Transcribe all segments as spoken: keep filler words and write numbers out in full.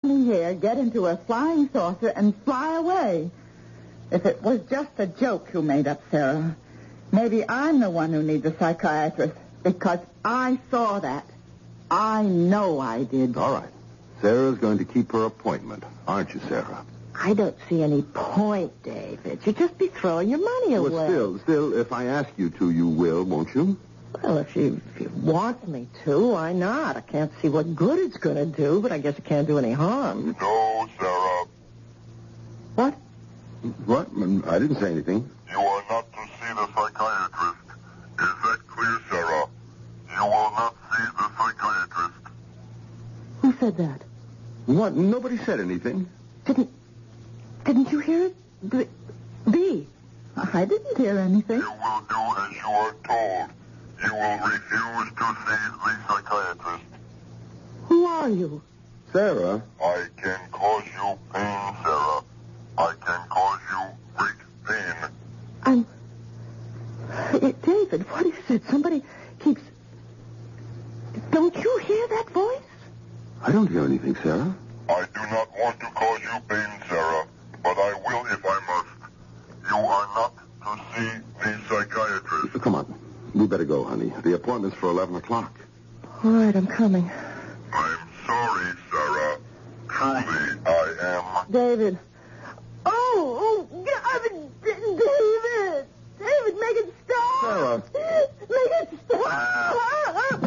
me here, get into a flying saucer, and fly away. If it was just a joke you made up, Sarah, maybe I'm the one who needs a psychiatrist, because I saw that. I know I did. All right. Sarah's going to keep her appointment, aren't you, Sarah? I don't see any point, David. You'd just be throwing your money away. Well, still, still, if I ask you to, you will, won't you? Well, if you, if you want me to, why not? I can't see what good it's going to do, but I guess it can't do any harm. No, Sarah. What? What? I didn't say anything. You are not to see the psychiatrist. Is that clear, Sarah? You will not see the psychiatrist. Who said that? What? Nobody said anything. Didn't... Didn't you hear it? B. B. I didn't hear anything. You will do as you are told. You will refuse to see the psychiatrist. Who are you? Sarah? I can cause you pain, Sarah. I can cause you great pain. I'm... Uh, David, what is it? Somebody keeps... Don't you hear that voice? I don't hear anything, Sarah. I do not want to cause you pain, Sarah, but I will if I must. You are not to see the psychiatrist. Come on. We better go, honey. The appointment's for eleven o'clock. All right, I'm coming. I'm sorry, Sarah. Truly, I am. David. Oh, oh, God, David. David, make it stop. Sarah. Make it stop.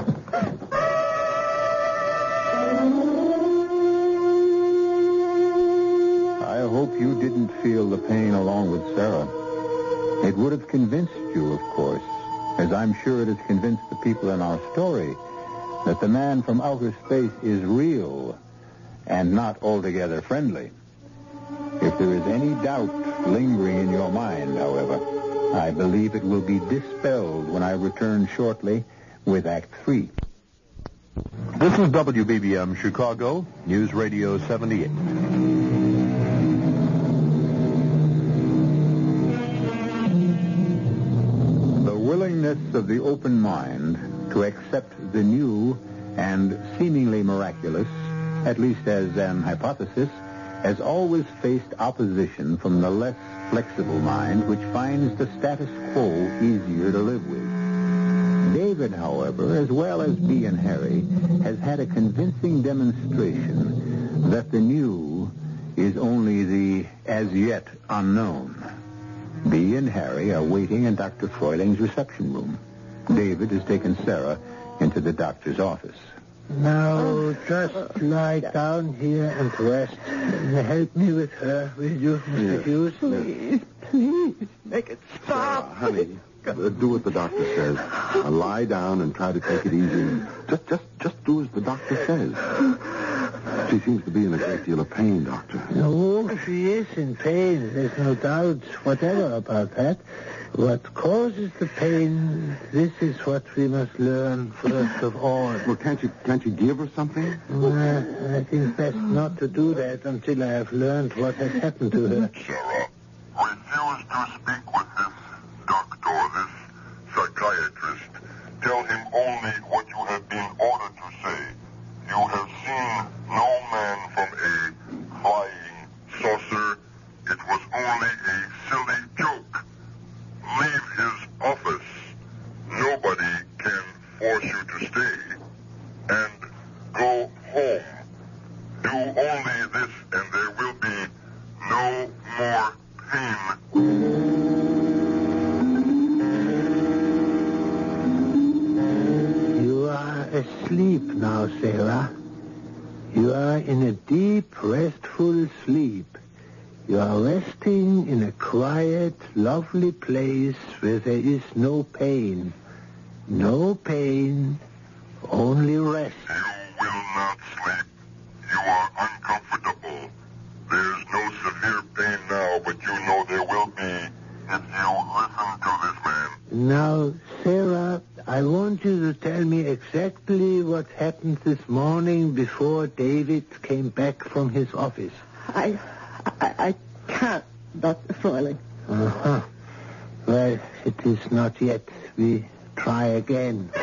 I hope you didn't feel the pain along with Sarah. It would have convinced you, of course, as I'm sure it has convinced the people in our story, that the man from outer space is real and not altogether friendly. If there is any doubt lingering in your mind, however, I believe it will be dispelled when I return shortly with Act Three. This is W B B M Chicago, News Radio seventy-eight. The willingness of the open mind to accept the new and seemingly miraculous, at least as an hypothesis, has always faced opposition from the less flexible mind, which finds the status quo easier to live with. David, however, as well as B and Harry, has had a convincing demonstration that the new is only the as yet unknown. B and Harry are waiting in Doctor Freuling's reception room. David has taken Sarah into the doctor's office. Now, just lie down here and rest. Help me with her, will you, Mister Yes. Hughes? Please, please, make it stop. Sarah, honey, uh, do what the doctor says. Uh, lie down and try to take it easy. Just, just, just do as the doctor says. She seems to be in a great deal of pain, Doctor. No, she is in pain. There's no doubt whatever about that. What causes the pain, this is what we must learn first of all. Well, can't you, can't you give her something? Uh, I think best not to do that until I have learned what has happened to her. Sarah, refuse to speak with this doctor, this psychiatrist. Tell him only what you have been ordered to say. You have seen no man from a flying saucer. It was only a silly joke. Leave his office. Nobody can force you to stay. And go home. Do only this, and there will be no more pain. You are asleep now, Sarah. You are in a deep, restful sleep. You are resting in a quiet, lovely place where there is no pain. No pain, only rest. You will not sleep. You are uncomfortable. There's no severe pain now, but you know there will be if you listen to this man. Now, Sarah, I want you to tell me exactly what happened this morning before David came back from his office. I, I, I can't, Doctor Freuling. Uh-huh. Well, it is not yet. We try again.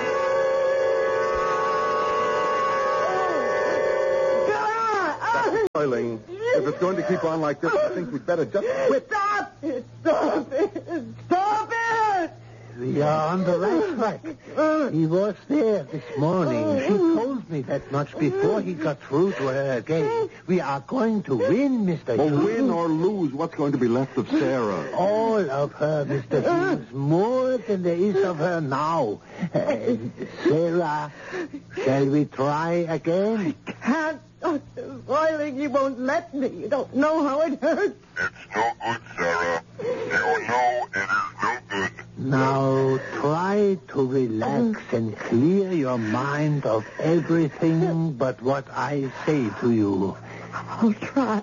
Darling, if it's going to keep on like this, I think we'd better just quit. Stop it! Stop it! Stop it! We are on the right track. He was there this morning. She told me that much before he got through to her again. We are going to win, Mister Well, Hughes. win or lose, what's going to be left of Sarah? All of her, Mister Hughes. More than there is of her now. Uh, Sarah, shall we try again? Can't, Doctor Roiling. You won't let me. You don't know how it hurts. It's no good, Sarah. You know it is no good. Now, try to relax and clear your mind of everything but what I say to you. I'll try.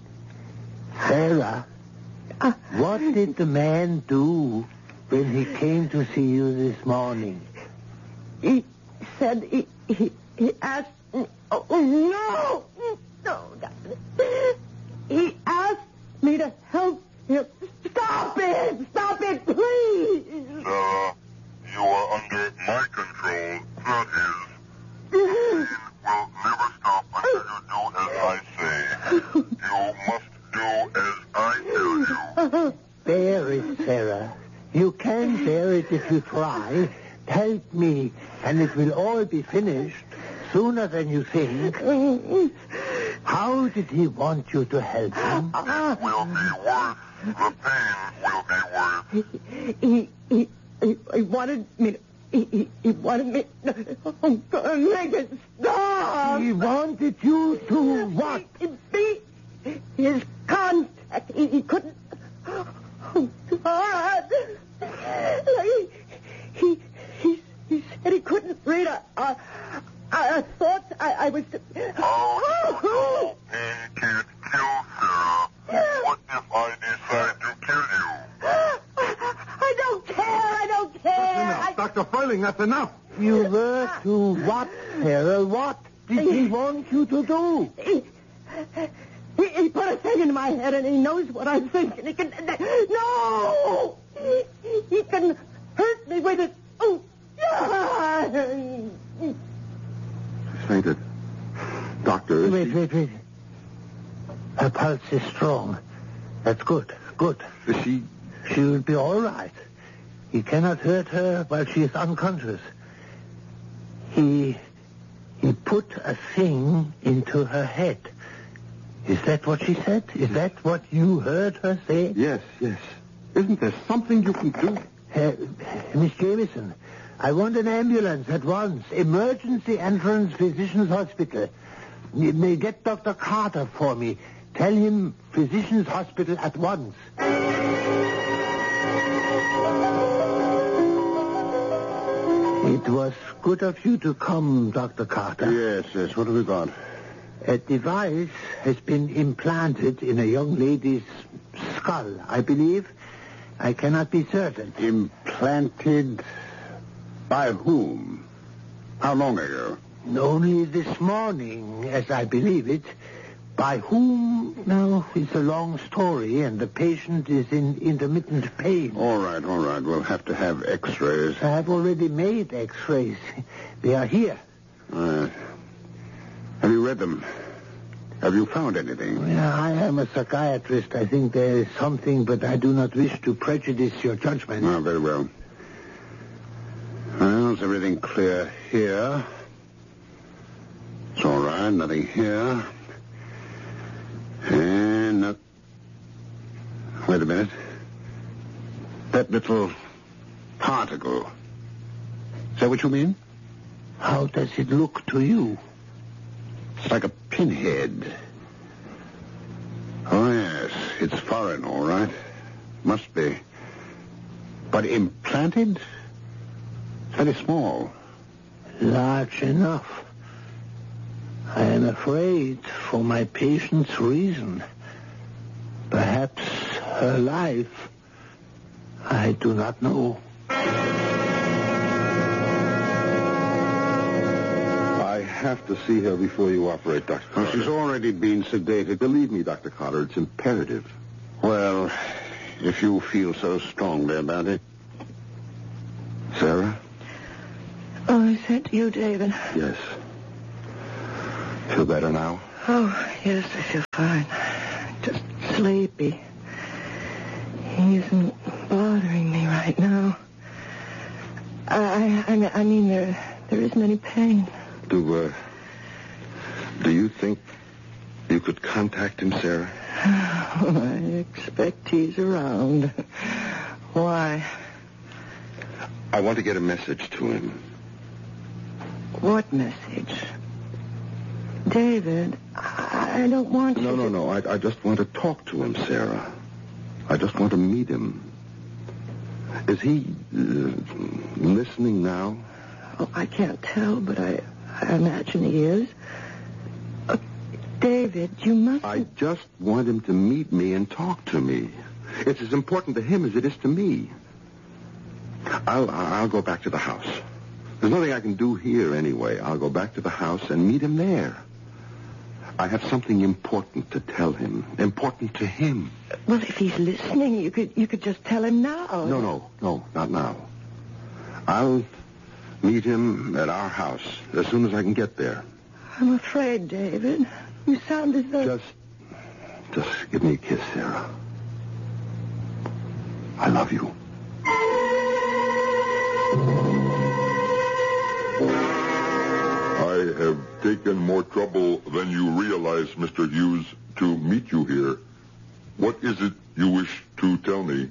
Sarah, Uh, what did the man do when he came to see you this morning? He said he, he, he asked me... Oh, no! No, Doctor. He asked me to help him. Stop it! Stop it, please! Sarah, you are under my control, not his. Pain will never stop until you do as I say. You must do as I tell you. Bear it, Sarah. You can bear it if you try. Help me, and it will all be finished sooner than you think. How did he want you to help him? It will be worse. The pain will be worse. He, he, he, he wanted me to... He, he, he wanted me... I'm gonna make it stop! He wanted you to what? He beat his contact. He, he couldn't... Oh, God! He, he, he, he said he couldn't read a... a I thought I, I was... Oh, no. Pain can't kill Sarah. What if I decide to kill you? I don't care. I don't care. Enough, I... Doctor Freiling, that's enough. You were to what, Sarah? What did he want you to do? He, he, he put a thing in my head, and he knows what I'm thinking. He can... No! He, he can hurt me with it. Oh, yeah. She's fainted. Doctor, is Wait, she... wait, wait. Her pulse is strong. That's good, good. Is she... She will be all right. He cannot hurt her while she is unconscious. He... He put a thing into her head. Is that what she said? Is that what you heard her say? Yes, yes. Isn't there something you can do? Uh, Miss Jameson, I want an ambulance at once. Emergency entrance physician's hospital. You may get Doctor Carter for me. Tell him physician's hospital at once. It was good of you to come, Doctor Carter. Yes, yes. What have we got? A device has been implanted in a young lady's skull, I believe. I cannot be certain. Implanted by whom? How long ago? Only this morning, as I believe it. By whom? No, it's a long story, and the patient is in intermittent pain. All right, all right. We'll have to have x-rays. I have already made x-rays. They are here. Uh, have you read them? Have you found anything? Yeah, I am a psychiatrist. I think there is something, but I do not wish to prejudice your judgment. Oh, very well. Well, is everything clear here? It's all right. Nothing here. And... Uh, wait a minute. That little particle. Is that what you mean? How does it look to you? It's like a pinhead. Oh, yes. It's foreign, all right. Must be. But implanted? It's very small. Large enough. I am afraid for my patient's reason. Perhaps her life. I do not know. I have to see her before you operate, Doctor Carter. She's already been sedated. Believe me, Doctor Carter, it's imperative. Well, if you feel so strongly about it. Sarah? Oh, is that you, David? Yes. Feel better now? Oh, yes, I feel fine. Just sleepy. He isn't bothering me right now. I, I, I mean, there, there isn't any pain. Do, uh, do you think you could contact him, Sarah? I expect he's around. Why? I want to get a message to him. What message? David, I don't want No, you no, to... no. I, I just want to talk to him, Sarah. I just want to meet him. Is he uh, listening now? Oh, I can't tell, but I, I imagine he is. Uh, David, you must... I just want him to meet me and talk to me. It's as important to him as it is to me. I'll, I'll go back to the house. There's nothing I can do here anyway. I'll go back to the house and meet him there. I have something important to tell him. Important to him. Well, if he's listening, you could you could just tell him now. No, no, no, not now. I'll meet him at our house as soon as I can get there. I'm afraid, David. You sound as though... Just, just give me a kiss, Sarah. I love you. I have taken more trouble than you realize, Mister Hughes, to meet you here. What is it you wish to tell me?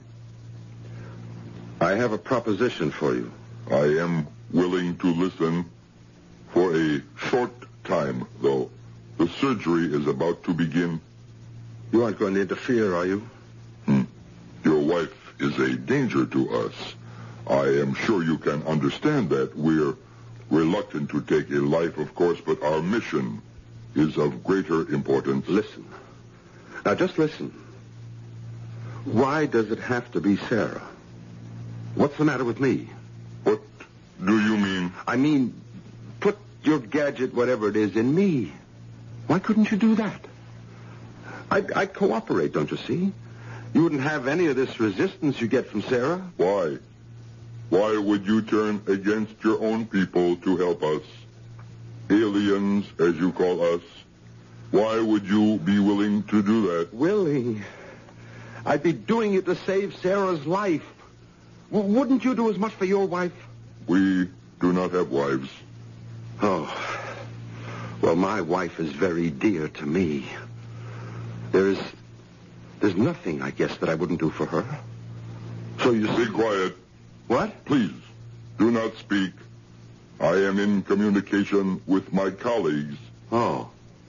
I have a proposition for you. I am willing to listen for a short time, though. The surgery is about to begin. You aren't going to interfere, are you? Hmm. Your wife is a danger to us. I am sure you can understand that. We're reluctant to take a life, of course, but our mission is of greater importance. Listen. Now, just listen. Why does it have to be Sarah? What's the matter with me? What do you mean? I mean, put your gadget, whatever it is, in me. Why couldn't you do that? I'd, I'd cooperate, don't you see? You wouldn't have any of this resistance you get from Sarah. Why? Why would you turn against your own people to help us? Aliens, as you call us. Why would you be willing to do that? Willing? I'd be doing it to save Sarah's life. W- wouldn't you do as much for your wife? We do not have wives. Oh. Well, my wife is very dear to me. There's... There's nothing, I guess, that I wouldn't do for her. So you Be quiet. What? Please, do not speak. I am in communication with my colleagues. Oh.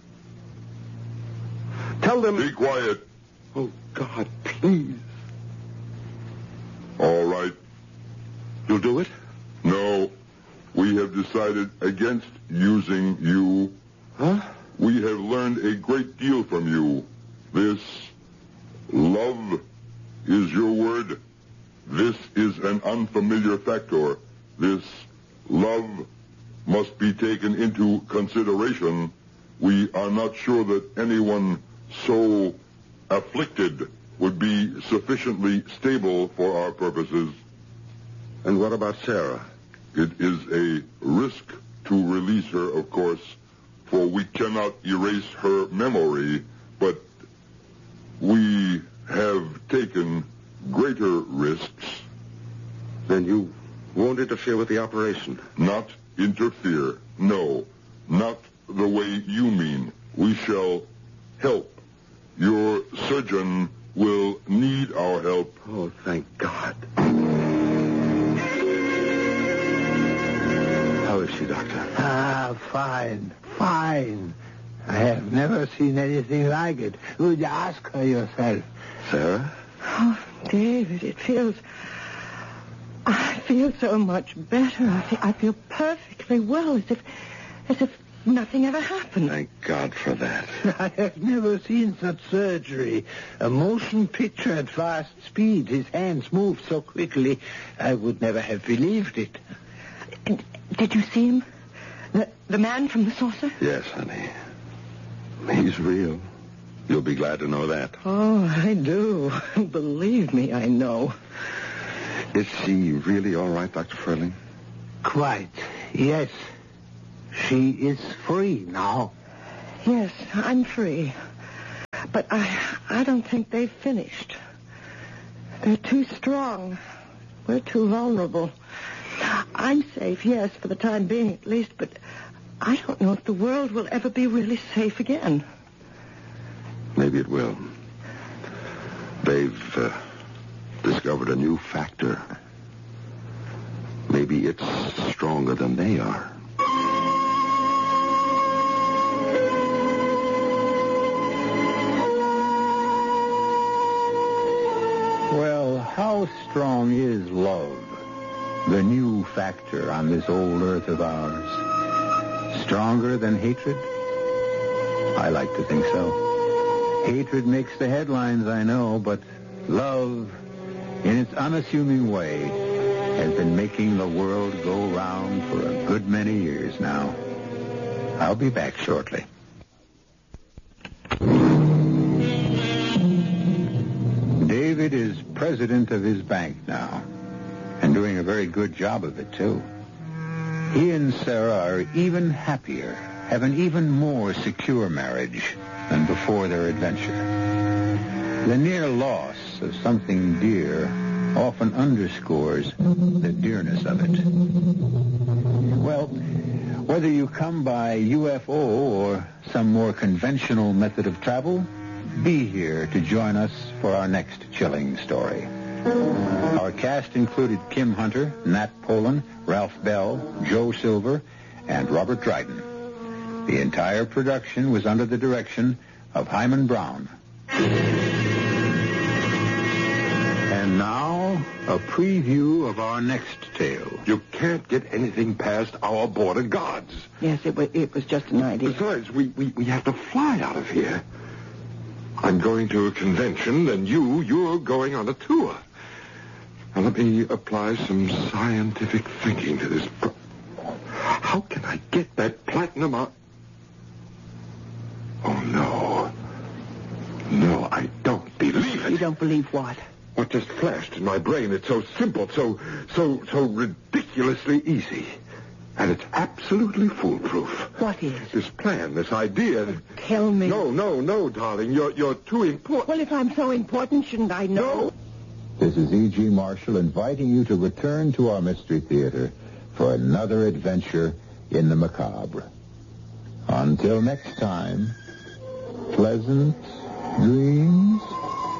Tell them... Be quiet. Oh, God, please. All right. You'll do it? No. We have decided against using you. Huh? We have learned a great deal from you. This love is your word. This is an unfamiliar factor. This love must be taken into consideration. We are not sure that anyone so afflicted would be sufficiently stable for our purposes. And what about Sarah? It is a risk to release her, of course, for we cannot erase her memory, but we have taken greater risks. Then you won't interfere with the operation? Not interfere. No, not the way you mean. We shall help. Your surgeon will need our help. Oh, thank God. How is she, Doctor? Ah, fine, fine. I have never seen anything like it. Would you ask her yourself? Sarah? Oh, David, it feels... I feel so much better. I feel, I feel perfectly well, as if, as if nothing ever happened. Thank God for that. I have never seen such surgery. A motion picture at fast speed. His hands moved so quickly, I would never have believed it. And did you see him? The, the man from the saucer? Yes, honey. He's real. You'll be glad to know that. Oh, I do. Believe me, I know. Is she really all right, Doctor Furling? Quite, yes. She is free now. Yes, I'm free. But I I don't think they've finished. They're too strong. We're too vulnerable. I'm safe, yes, for the time being at least, but I don't know if the world will ever be really safe again. Maybe it will. They've uh, discovered a new factor. Maybe it's stronger than they are. Well, how strong is love, the new factor on this old earth of ours? Stronger than hatred? I like to think so. Hatred makes the headlines, I know, but love, in its unassuming way, has been making the world go round for a good many years now. I'll be back shortly. David is president of his bank now, and doing a very good job of it, too. He and Sarah are even happier, have an even more secure marriage than before their adventure. The near loss of something dear often underscores the dearness of it. Well, whether you come by U F O or some more conventional method of travel, be here to join us for our next chilling story. Our cast included Kim Hunter, Nat Polan, Ralph Bell, Joe Silver, and Robert Dryden. The entire production was under the direction of Hyman Brown. And now, a preview of our next tale. You can't get anything past our border guards. Yes, it was, it was just an idea. Besides, we, we, we have to fly out of here. I'm going to a convention, and you, you're going on a tour. Now, let me apply some scientific thinking to this. Pro- How can I get that platinum out? Oh, no. No, I don't believe it. You don't believe what? What just flashed in my brain? It's so simple, so, so, so ridiculously easy. And it's absolutely foolproof. What is? This plan, this idea. Tell me. No, no, no, darling. You're, you're too important. Well, if I'm so important, shouldn't I know? No. This is E G. Marshall inviting you to return to our Mystery Theater for another adventure in the macabre. Until next time, pleasant dreams.